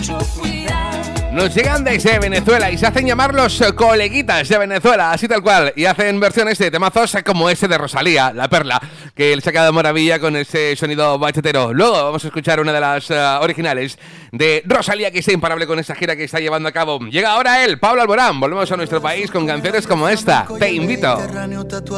Nos llegan desde Venezuela y se hacen llamar los coleguitas de Venezuela, así tal cual, y hacen versiones de temazos como ese de Rosalía, La Perla, que él se ha quedado de maravilla con ese sonido bachatero. Luego vamos a escuchar una de las originales de Rosalía, que está imparable con esa gira que está llevando a cabo. Llega ahora él, Pablo Alborán. Volvemos a nuestro país con canciones como esta, Te Invito.